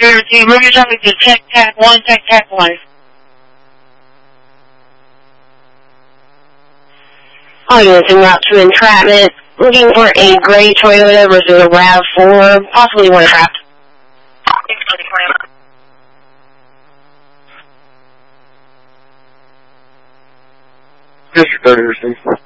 team, move your traffic to Tech Tac 1, Tech Tac 1. All units en route to entrapment. Looking for a gray Toyota versus a RAV4, possibly one trapped. District 30 received.